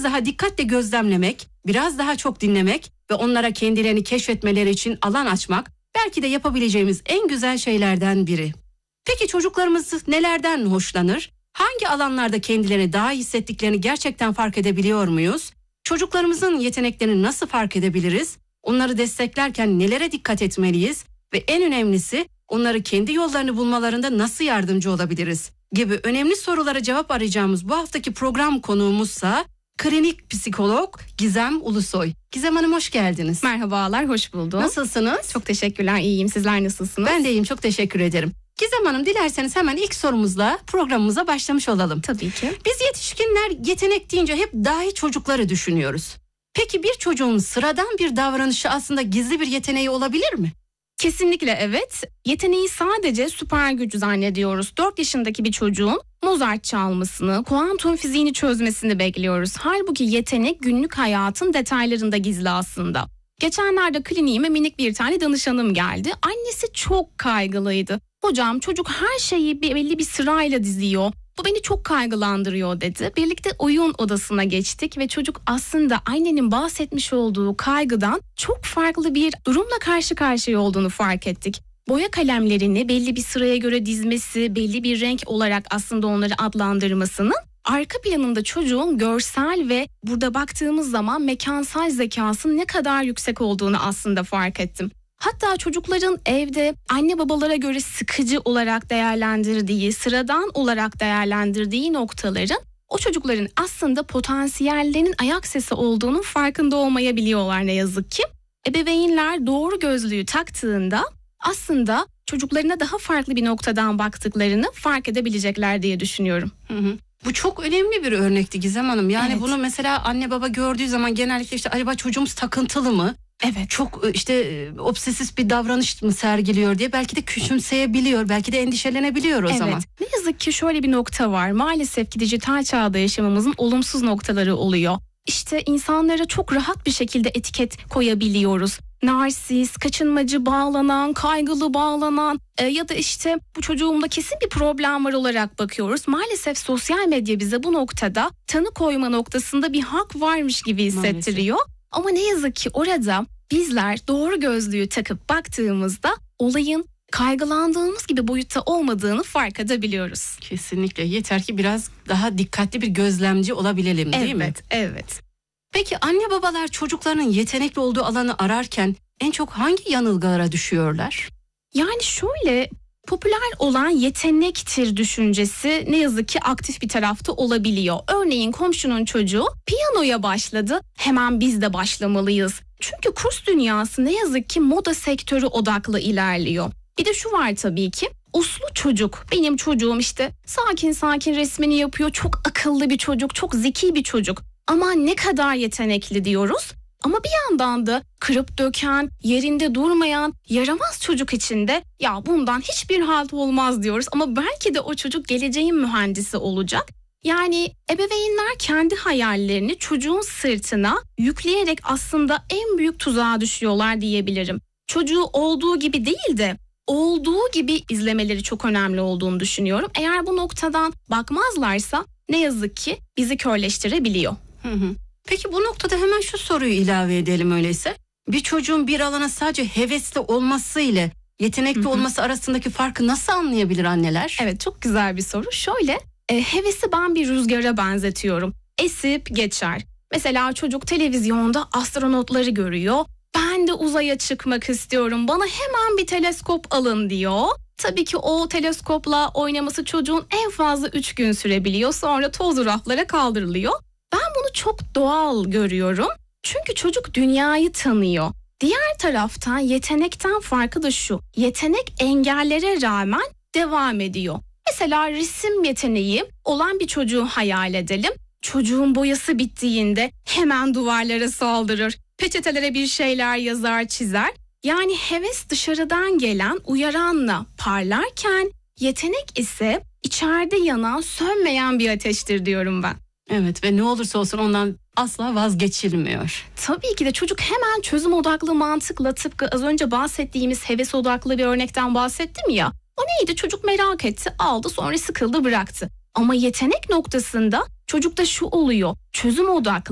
biraz daha dikkatle gözlemlemek, biraz daha çok dinlemek ve onlara kendilerini keşfetmeleri için alan açmak belki de yapabileceğimiz en güzel şeylerden biri. Peki çocuklarımız nelerden hoşlanır? Hangi alanlarda kendilerini daha iyi hissettiklerini gerçekten fark edebiliyor muyuz? Çocuklarımızın yeteneklerini nasıl fark edebiliriz? Onları desteklerken nelere dikkat etmeliyiz? Ve en önemlisi onları kendi yollarını bulmalarında nasıl yardımcı olabiliriz? Gibi önemli sorulara cevap arayacağımız bu haftaki program konuğumuzsa klinik psikolog Gizem Ulusoy. Gizem Hanım hoş geldiniz. Merhabalar, hoş buldum. Nasılsınız? Çok teşekkürler, iyiyim. Sizler nasılsınız? Ben de iyiyim, çok teşekkür ederim. Gizem Hanım dilerseniz hemen ilk sorumuzla programımıza başlamış olalım. Tabii ki. Biz yetişkinler yetenek deyince hep dahi çocukları düşünüyoruz. Peki bir çocuğun sıradan bir davranışı aslında gizli bir yeteneği olabilir mi? Kesinlikle evet. Yeteneği sadece süper güç zannediyoruz. 4 yaşındaki bir çocuğun Mozart çalmasını, kuantum fiziğini çözmesini bekliyoruz. Halbuki yetenek günlük hayatın detaylarında gizli aslında. Geçenlerde kliniğime minik bir tane danışanım geldi. Annesi çok kaygılıydı. Hocam çocuk her şeyi belli bir sırayla diziyor. Bu beni çok kaygılandırıyor dedi. Birlikte oyun odasına geçtik ve çocuk aslında annenin bahsetmiş olduğu kaygıdan çok farklı bir durumla karşı karşıya olduğunu fark ettik. Boya kalemlerini belli bir sıraya göre dizmesi, belli bir renk olarak aslında onları adlandırmasının arka planında çocuğun görsel ve burada baktığımız zaman mekansal zekasının ne kadar yüksek olduğunu aslında fark ettim. Hatta çocukların evde anne babalara göre sıkıcı olarak değerlendirdiği, sıradan olarak değerlendirdiği noktaların o çocukların aslında potansiyellerinin ayak sesi olduğunun farkında olmayabiliyorlar ne yazık ki. Ebeveynler doğru gözlüğü taktığında aslında çocuklarına daha farklı bir noktadan baktıklarını fark edebilecekler diye düşünüyorum. Bu çok önemli bir örnekti Gizem Hanım. Yani Evet. bunu mesela anne baba gördüğü zaman genellikle işte acaba çocuğumuz takıntılı mı? Evet. Çok işte obsesif bir davranış mı sergiliyor diye belki de küçümseyebiliyor, belki de endişelenebiliyor o zaman. Ne yazık ki şöyle bir nokta var. Maalesef ki dijital çağda yaşamamızın olumsuz noktaları oluyor. İşte insanlara çok rahat bir şekilde etiket koyabiliyoruz. Narsist, kaçınmacı bağlanan, kaygılı bağlanan ya da işte bu çocuğumda kesin bir problem var olarak bakıyoruz. Maalesef sosyal medya bize bu noktada tanı koyma noktasında bir hak varmış gibi hissettiriyor. Ama ne yazık ki orada bizler doğru gözlüğü takıp baktığımızda olayın kaygılandığımız gibi boyutta olmadığını fark edebiliyoruz. Kesinlikle. Yeter ki biraz daha dikkatli bir gözlemci olabilelim, değil mi? Evet. Peki anne babalar çocuklarının yetenekli olduğu alanı ararken en çok hangi yanılgılara düşüyorlar? Yani şöyle, popüler olan yetenektir düşüncesi ne yazık ki aktif bir tarafta olabiliyor. Örneğin komşunun çocuğu piyanoya başladı, hemen biz de başlamalıyız. Çünkü kurs dünyası ne yazık ki moda sektörü odaklı ilerliyor. Bir de şu var tabii ki, uslu çocuk, benim çocuğum işte sakin sakin resmini yapıyor, çok akıllı bir çocuk, çok zeki bir çocuk. Ama ne kadar yetenekli diyoruz. Ama bir yandan da kırıp döken, yerinde durmayan, yaramaz çocuk için de ya bundan hiçbir halt olmaz diyoruz. Ama belki de o çocuk geleceğin mühendisi olacak. Yani ebeveynler kendi hayallerini çocuğun sırtına yükleyerek aslında en büyük tuzağa düşüyorlar diyebilirim. Çocuğu olduğu gibi değil de olduğu gibi izlemeleri çok önemli olduğunu düşünüyorum. Eğer bu noktadan bakmazlarsa ne yazık ki bizi körleştirebiliyor. Peki bu noktada hemen şu soruyu ilave edelim öyleyse. Bir çocuğun bir alana sadece hevesli olması ile yetenekli olması arasındaki farkı nasıl anlayabilir anneler? Evet, çok güzel bir soru. Şöyle, hevesi ben bir rüzgara benzetiyorum. Esip geçer. Mesela çocuk televizyonda astronotları görüyor. Ben de uzaya çıkmak istiyorum. Bana hemen bir teleskop alın diyor. Tabii ki o teleskopla oynaması çocuğun en fazla 3 gün sürebiliyor. Sonra tozlu raflara kaldırılıyor. Ben bunu çok doğal görüyorum. Çünkü çocuk dünyayı tanıyor. Diğer taraftan yetenekten farkı da şu. Yetenek engellere rağmen devam ediyor. Mesela resim yeteneği olan bir çocuğu hayal edelim. Çocuğun boyası bittiğinde hemen duvarlara saldırır. Peçetelere bir şeyler yazar, çizer. Yani heves dışarıdan gelen uyaranla parlarken yetenek ise içeride yanan, sönmeyen bir ateştir diyorum ben. Evet ve ne olursa olsun ondan asla vazgeçilmiyor. Tabii ki de çocuk hemen çözüm odaklı mantıkla, tıpkı az önce bahsettiğimiz heves odaklı bir örnekten bahsettim ya. O neydi? Çocuk merak etti, aldı, sonra sıkıldı, bıraktı. Ama yetenek noktasında çocukta şu oluyor: çözüm odaklı.